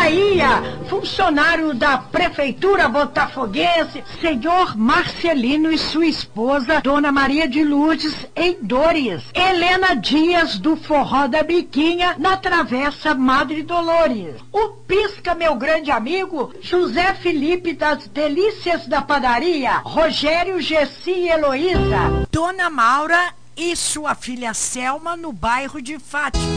Bahia, funcionário da Prefeitura Botafoguense, senhor Marcelino e sua esposa, Dona Maria de Lourdes, em Dores. Helena Dias, do Forró da Biquinha, na Travessa Madre Dolores. O Pisca, meu grande amigo, José Felipe das Delícias da Padaria, Rogério, Gessi e Heloísa. Dona Maura e sua filha Selma, no bairro de Fátima.